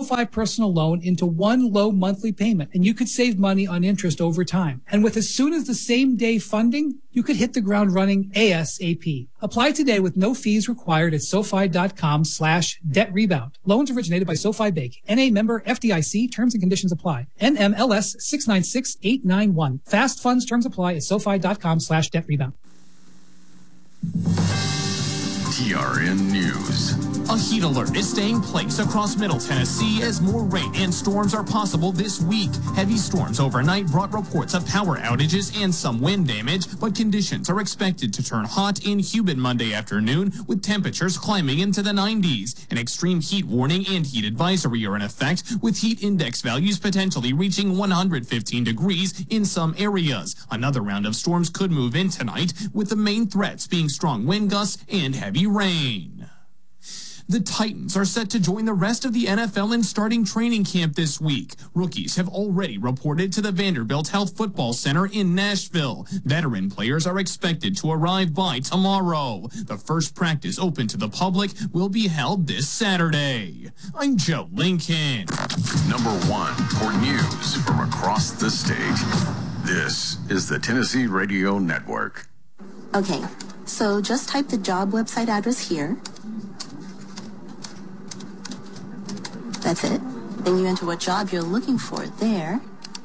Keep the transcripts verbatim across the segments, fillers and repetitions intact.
SoFi personal loan into one low monthly payment, and you could save money on interest over time. And with as soon as the same day funding, you could hit the ground running ASAP. Apply today with no fees required at SoFi.com slash debt rebound. Loans originated by SoFi Bank. N A member F D I C. Terms and conditions apply. N M L S six nine six eight nine one. Fast funds terms apply at SoFi.com slash debt rebound. T R N News. A heat alert is staying in place across Middle Tennessee as more rain and storms are possible this week. Heavy storms overnight brought reports of power outages and some wind damage, but conditions are expected to turn hot and humid Monday afternoon with temperatures climbing into the nineties. An extreme heat warning and heat advisory are in effect, with heat index values potentially reaching one hundred fifteen degrees in some areas. Another round of storms could move in tonight, with the main threats being strong wind gusts and heavy rain. The Titans are set to join the rest of the N F L in starting training camp this week. Rookies have already reported to the Vanderbilt Health Football Center in Nashville. Veteran players are expected to arrive by tomorrow. The first practice open to the public will be held this Saturday. I'm Joe Lincoln. Number one for news from across the state. This is the Tennessee Radio Network. Okay, so just type the job website address here. That's it. Then you enter what job you're looking for there.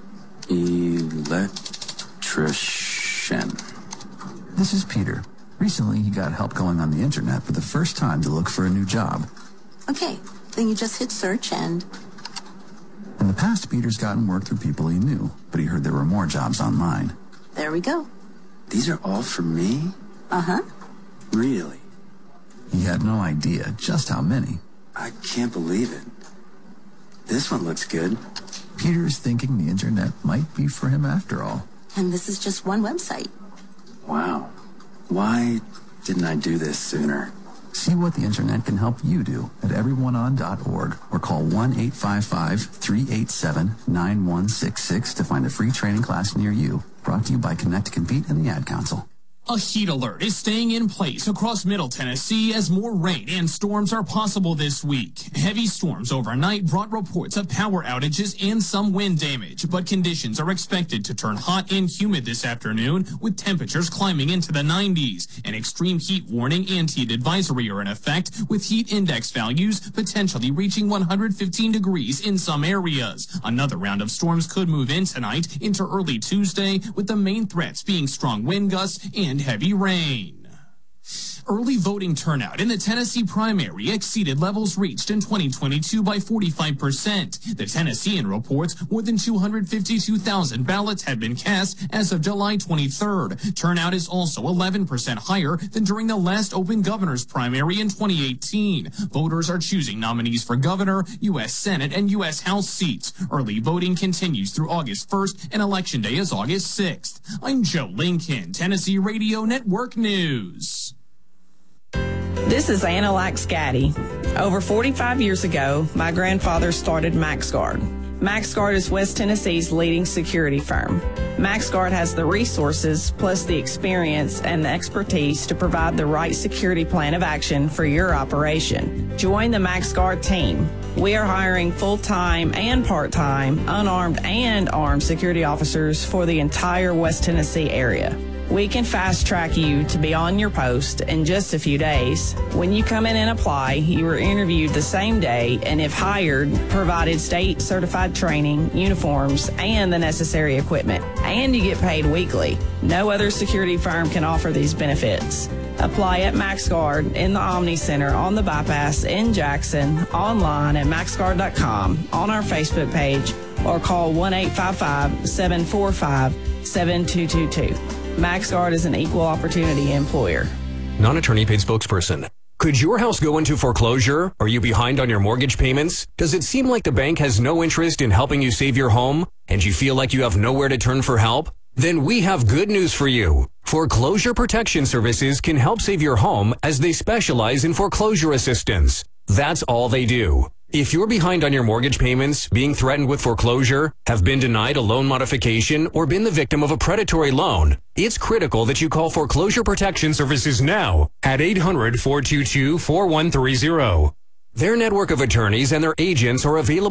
Electrician. This is Peter. Recently, he got help going on the internet for the first time to look for a new job. Okay, then you just hit search and... In the past, Peter's gotten work through people he knew, but he heard there were more jobs online. There we go. These are all for me? Uh-huh. Really? He had no idea just how many. I can't believe it. This one looks good. Peter's thinking the internet might be for him after all. And this is just one website. Wow. Why didn't I do this sooner? See what the internet can help you do at everyone on dot org or call one eight five five, three eight seven, nine one six six to find a free training class near you. Brought to you by Connect to Compete and the Ad Council. A heat alert is staying in place across Middle Tennessee as more rain and storms are possible this week. Heavy storms overnight brought reports of power outages and some wind damage, but conditions are expected to turn hot and humid this afternoon with temperatures climbing into the nineties. An extreme heat warning and heat advisory are in effect, with heat index values potentially reaching one hundred fifteen degrees in some areas. Another round of storms could move in tonight into early Tuesday, with the main threats being strong wind gusts and heavy rain. Early voting turnout in the Tennessee primary exceeded levels reached in twenty twenty-two by forty-five percent. The Tennessean reports more than two hundred fifty-two thousand ballots had been cast as of July twenty-third. Turnout is also eleven percent higher than during the last open governor's primary in twenty eighteen. Voters are choosing nominees for governor, U S Senate, and U S House seats. Early voting continues through August first, and Election Day is August sixth. I'm Joe Lincoln, Tennessee Radio Network News. This is Anna Laxcaddy. Over forty-five years ago, my grandfather started MaxGuard. MaxGuard is West Tennessee's leading security firm. MaxGuard has the resources, plus the experience and the expertise to provide the right security plan of action for your operation. Join the MaxGuard team. We are hiring full-time and part-time, unarmed and armed security officers for the entire West Tennessee area. We can fast-track you to be on your post in just a few days. When you come in and apply, you are interviewed the same day, and if hired, provided state-certified training, uniforms, and the necessary equipment. And you get paid weekly. No other security firm can offer these benefits. Apply at MaxGuard in the Omni Center on the Bypass in Jackson, online at max guard dot com, on our Facebook page, or call one eight five five, seven four five, seven two two two. MaxGuard is an equal opportunity employer. Non-attorney paid spokesperson. Could your house go into foreclosure? Are you behind on your mortgage payments? Does it seem like the bank has no interest in helping you save your home? And you feel like you have nowhere to turn for help? Then we have good news for you. Foreclosure Protection Services can help save your home as they specialize in foreclosure assistance. That's all they do. If you're behind on your mortgage payments, being threatened with foreclosure, have been denied a loan modification, or been the victim of a predatory loan, it's critical that you call Foreclosure Protection Services now at eight hundred, four two two, four one three zero. Their network of attorneys and their agents are available